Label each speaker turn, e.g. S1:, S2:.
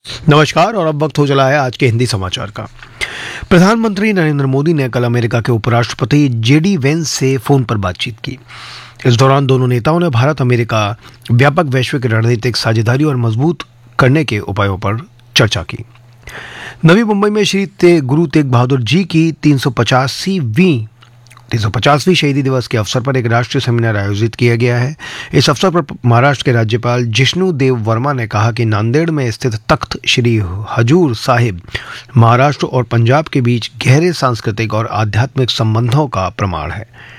S1: नमस्कार। और अब वक्त हो चला है आज के हिंदी समाचार का। प्रधानमंत्री नरेंद्र मोदी ने कल अमेरिका के उपराष्ट्रपति जेडी वेंस से फोन पर बातचीत की। इस दौरान दोनों नेताओं ने भारत अमेरिका व्यापक वैश्विक रणनीतिक साझेदारी और मजबूत करने के उपायों पर चर्चा की। नवी मुंबई में श्री गुरु तेग बहादुर जी की 350वीं शहीदी दिवस के अवसर पर एक राष्ट्रीय सेमिनार आयोजित किया गया है। इस अवसर पर महाराष्ट्र के राज्यपाल जिष्णु देव वर्मा ने कहा कि नांदेड़ में स्थित तख्त श्री हजूर साहिब महाराष्ट्र और पंजाब के बीच गहरे सांस्कृतिक और आध्यात्मिक संबंधों का प्रमाण है।